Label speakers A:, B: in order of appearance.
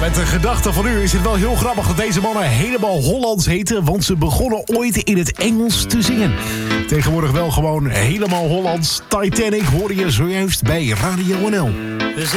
A: met de gedachte van u is het wel heel grappig dat deze mannen helemaal Hollands heten, want ze begonnen ooit in het Engels te zingen. Tegenwoordig wel gewoon helemaal Hollands. Titanic hoorde je zojuist bij Radio NL.